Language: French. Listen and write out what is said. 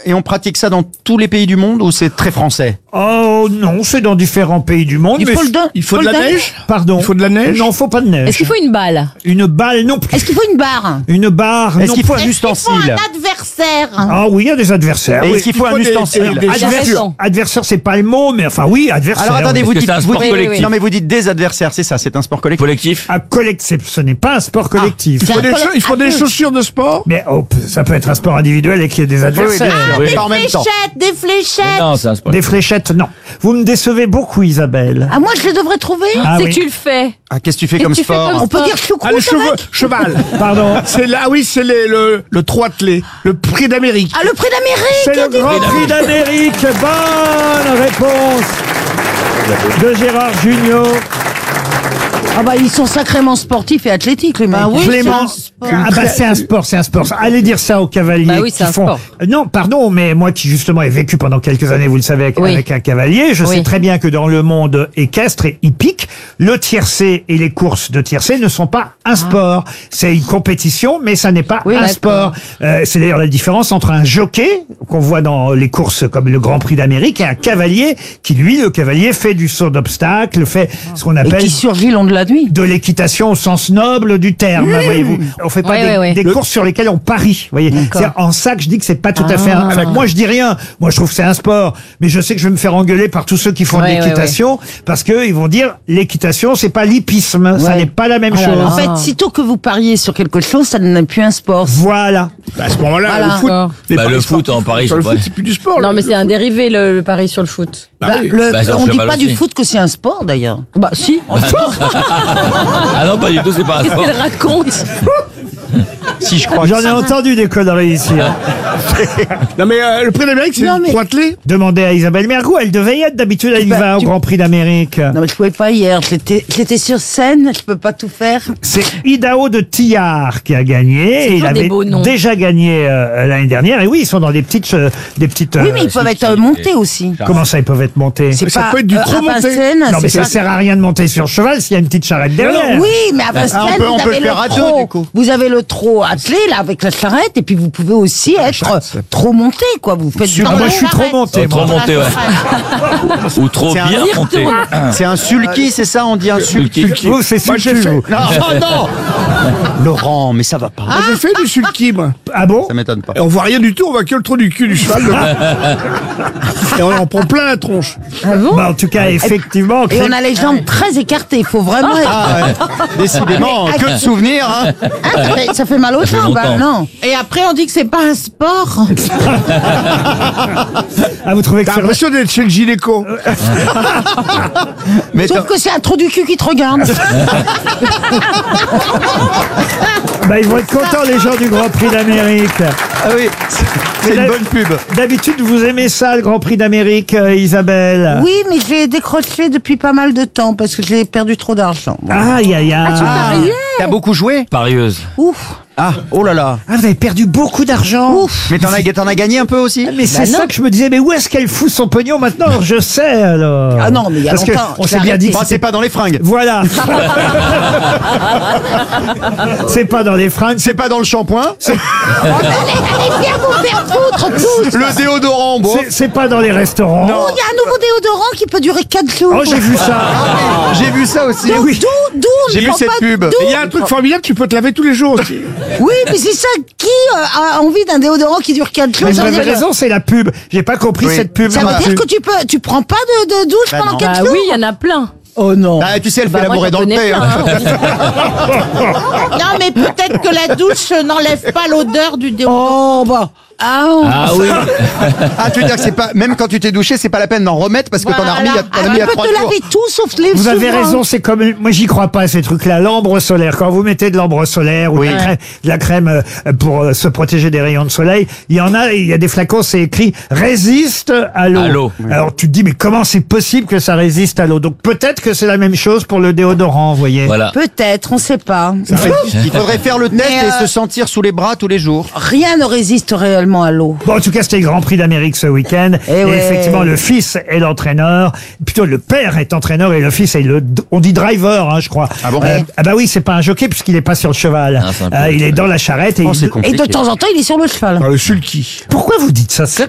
Et on pratique ça dans tous les pays du monde ou c'est très français? Oh non, c'est dans différents pays du monde. Mais Il faut de la neige? Pardon. Il faut de la neige? Non, faut pas de neige. Est-ce qu'il faut une balle? Une balle, non plus. Est-ce qu'il faut une barre? Une barre, Est-ce non qu'il faut plus. un ustensile? Un adversaire. Ah oui, il y a des adversaires. Et oui. est-ce qu'il faut un des- ustensile? des- Adversaire, adversaire, c'est pas le mot, mais enfin oui, adversaire. Alors attendez, oui. vous que dites c'est un sport collectif? Non mais vous dites des adversaires, c'est ça, c'est un sport collectif. Collectif. Un collectif, ce n'est pas un sport collectif. Il faut des chaussures de sport? Mais ça peut être un sport individuel et qu'il y ait des Oui, oui, adversaires. bien sûr. Oui. Mais pas en même temps. Des fléchettes. Mais non, c'est un sport. Des fléchettes, non. Vous me décevez beaucoup, Isabelle. Ah, moi, je les devrais trouver. Ah C'est oui. que tu le fais. Ah, qu'est-ce que tu fais Et comme tu fais sport? comme On peut dire Ah, le choucroute. cheval. Pardon. C'est là, oui, c'est le trot attelé. Le prix d'Amérique. Ah, le prix C'est d'Amérique. le Grand Prix d'Amérique. Bonne réponse de Gérard Jugnot. Ah bah, ils sont sacrément sportifs et athlétiques, les mecs. Oui, Clément. c'est un sport. Ah bah c'est un sport. Allez dire ça aux cavaliers. Bah oui, qui c'est un font... sport. Non, pardon, mais moi qui justement ai vécu pendant quelques années, vous le savez, Oui. avec un cavalier, je sais Oui. très bien que dans le monde équestre et hippique, le tiercé et les courses de tiercé ne sont pas un sport. C'est une compétition, mais ça n'est pas Oui, un d'accord. sport. C'est d'ailleurs la différence entre un jockey qu'on voit dans les courses comme le Grand Prix d'Amérique et un cavalier qui, lui, le cavalier, fait du saut d'obstacle, fait ce qu'on Et appelle qui surgit le long de la nuit. de l'équitation au sens noble du terme, voyez-vous. On fait pas des courses sur lesquelles on parie, voyez. C'est en ça que je dis que c'est pas tout à fait moi je dis rien. Moi je trouve que c'est un sport, mais je sais que je vais me faire engueuler par tous ceux qui font de l'équitation parce que ils vont dire l'équitation c'est pas l'hippisme, ça n'est pas la même chose. En fait, sitôt que vous pariez sur quelque chose, ça n'est plus un sport. Voilà. Bah, à ce moment-là, Voilà. le foot. les Bah, paris le foot en Paris, Sur le c'est foot, vrai. c'est plus du sport. Non, mais c'est un dérivé, le pari sur le foot. Bah oui. Bah, ça, On je dit fais pas mal du aussi. foot que c'est un sport, d'ailleurs. Bah, si. Ah non, pas du tout, c'est pas un Qu'est-ce sport. qu'elle raconte? Si je crois que J'en ai entendu des conneries ici. Hein. Non, mais le prix d'Amérique, c'est Non, le mais- trot attelé. Demandez à Isabelle Mergo, elle devait y être d'habitude, elle y Bah, va au tu- Grand Prix d'Amérique. Non, mais je pouvais pas hier. J'étais sur scène, je peux pas tout faire. C'est Idaho de Tillard qui a gagné. Et il toujours des avait beaux noms. déjà gagné l'année dernière. Et oui, ils sont dans des petites. Oui, mais ils peuvent être montés aussi. Comment ça, ils peuvent être montés? C'est Ça pas peut être du à trop monté. Vincennes, Non, mais c'est ça pas- sert à rien de monter sur cheval s'il y a une petite charrette derrière. Oui, mais à Vincennes, on vous peut avez le faire à deux, trot. du coup. Vous avez le trot attelé, là, avec la charrette, et puis vous pouvez aussi être trop monté, quoi. Vous faites Ah, moi, je suis trop monté. Trop moi. monté, ouais. Ou trop C'est un bien monté. c'est un sulky, c'est ça? On dit un sulky. Vous, c'est Moi, sulky, j'ai fait- vous. Non, oh non Laurent, mais ça va pas. Moi, j'ai fait du sulky, moi. Ah bon? Ça m'étonne pas. Et on voit rien du tout, on voit que le trou du cul du cheval. Et on en prend plein la tronche. Bah, en tout cas, effectivement. Et on a les jambes très écartées. Il faut vraiment être... Ah ouais. Décidément, que de souvenirs. Hein. Ça fait mal aux fait jambes, hein, longtemps. non. Et après, on dit que c'est pas un sport. Ah, vous trouvez que T'as c'est vrai? l'impression d'être chez le gynéco. Mais Sauf que c'est un trou du cul qui te regarde. Bah, ils vont être contents, les gens du Grand Prix d'Amérique. ah oui, c'est une bonne pub. D'habitude, vous aimez ça, le Grand Prix d'Amérique, Isabelle? Oui, mais je l'ai décroché depuis pas mal de temps parce que j'ai perdu trop d'argent. Aïe, aïe, aïe. T'as beaucoup joué? Parieuse. Ouf. Ah, oh là là. Ah, vous avez perdu beaucoup d'argent. Ouf. Mais t'en as gagné un peu aussi? Mais c'est ça que je me disais, mais où est-ce qu'elle fout son pognon maintenant? Alors, je sais, alors. Ah non, mais il y a Parce que longtemps, on je s'est l'ai bien dit arrêté. que Bah, c'est pas dans les fringues. Voilà. C'est pas dans les fringues, C'est pas dans le shampoing. Allez, viens vous faire foutre tous. Le déodorant, bon. c'est pas dans les restaurants. Oh, il y a un nouveau déodorant qui peut durer 4 jours. Oh, j'ai vu ça. J'ai vu ça aussi. Donc, oui. d'où on J'ai ne vu prend cette pas pub. d'où- Et il y a un truc formidable, tu peux te laver tous les jours aussi. Oui, mais c'est ça. Qui a envie d'un déodorant qui dure 4 jours? Mais vous Ça veut avez dire- raison, c'est la pub. J'ai pas compris Oui. cette pub. Ça veut dire que tu prends pas de douche Bah pendant non. 4 Bah jours? oui, il y en a plein. Oh non. Ah, tu sais, elle fait Bah, moi, labourer j'en dans le connais thé. plein, hein. hein. Non, mais peut-être que la douche n'enlève pas l'odeur du déodorant. Oh, bah. Ah, Ah oui. Ah, tu veux dire que c'est pas, même quand tu t'es douché, c'est pas la peine d'en remettre parce que t'en as remis, t'en as mis Tu à peux 3 te jours. laver tout sauf les Vous avez souverains. raison, c'est comme moi j'y crois pas à ces trucs-là. L'ambre solaire, quand vous mettez de l'ambre solaire ou Oui. de la crème pour se protéger des rayons de soleil, il y a des flacons, c'est écrit résiste à l'eau. À l'eau. Alors tu te dis mais comment c'est possible que ça résiste à l'eau? Donc peut-être que c'est la même chose pour le déodorant, vous voyez. Voilà. Peut-être, on sait pas. Il faudrait faire le test Mais, et se sentir sous les bras tous les jours. Rien ne résiste réellement à l'eau. Bon, en tout cas, c'était le Grand Prix d'Amérique ce week-end. Et ouais. effectivement, le fils est l'entraîneur. Plutôt, le père est entraîneur et le fils est on dit driver, hein, je crois. Ah bon? Ah bah oui, c'est pas un jockey puisqu'il est pas sur le cheval. Ah, c'est un peu il est dans la charrette et Oh, c'est Et compliqué. de temps en temps, il est sur le cheval. Le sulky. Pourquoi vous dites ça?